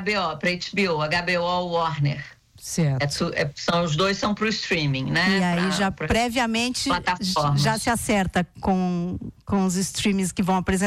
HBO, para HBO, HBO Warner. Certo. Os dois são para o streaming, né? E aí já previamente já se acerta com os streamings que vão apresentar.